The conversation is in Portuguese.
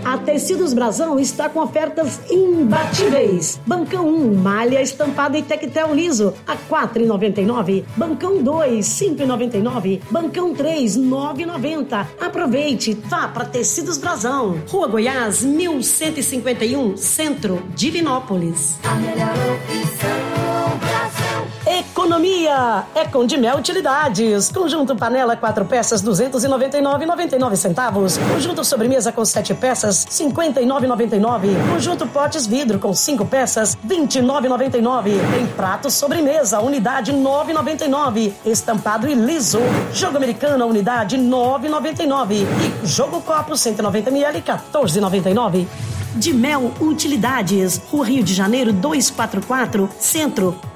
A Tecidos Brasão está com ofertas imbatíveis. Bancão 1, malha estampada e tectel liso, a R$ 4,99. Bancão 2, R$ 5,99. Bancão 3, R$ 9,90. Aproveite, vá para Tecidos Brasão. Rua Goiás, 1151, Centro, Divinópolis. A melhor opção, Brasão. Economia é com Dimel Utilidades. Conjunto panela 4 peças, R$ 299,99. Conjunto sobremesa com 7 peças, R$ 59,99. Conjunto potes vidro com 5 peças, R$ 29,99. Tem prato sobremesa, unidade R$ 9,99. Estampado e liso. Jogo americano, unidade R$ 9,99. E jogo copo 190 ml, R$ 14,99. Dimel Utilidades, Rua Rio de Janeiro 244, Centro,